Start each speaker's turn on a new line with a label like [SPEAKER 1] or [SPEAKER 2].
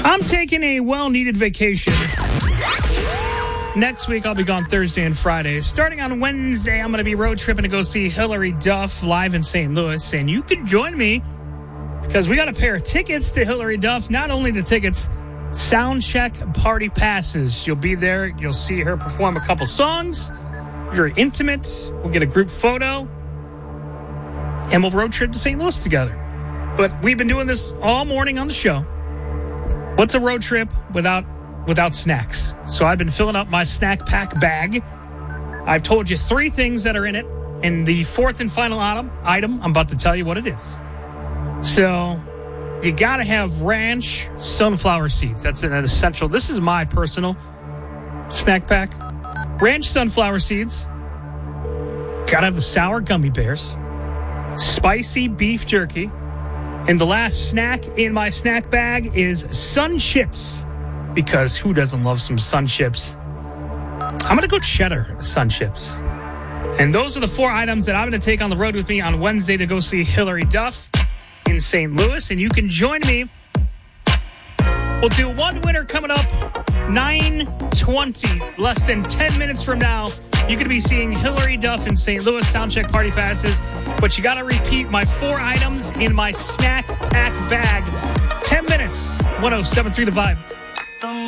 [SPEAKER 1] I'm taking a well-needed vacation. Next week, I'll be gone Thursday and Friday. Starting on Wednesday, I'm going to be road tripping to go see Hilary Duff live in St. Louis. And you can join me because we got a pair of tickets to Hilary Duff. Not only the tickets, soundcheck party passes. You'll be there. You'll see her perform a couple songs. You're intimate. We'll get a group photo. And we'll road trip to St. Louis together. But we've been doing this all morning on the show. What's a road trip without snacks? So I've been filling up my snack pack bag. I've told you 3 things that are in it. And the 4th and final item, I'm about to tell you what it is. So you got to have ranch sunflower seeds. That's an essential. This is my personal snack pack. Ranch sunflower seeds. Got to have the sour gummy bears. Spicy beef jerky. And the last snack in my snack bag is Sun Chips. Because who doesn't love some Sun Chips? I'm going to go cheddar Sun Chips. And those are the 4 items that I'm going to take on the road with me on Wednesday to go see Hilary Duff in St. Louis. And you can join me. We'll do one winner coming up 9:20. Less than 10 minutes from now, you're going to be seeing Hilary Duff in St. Louis. Soundcheck party passes. But you got to repeat my 4 items in my snack pack bag. 10 minutes. 107.3 The Vibe.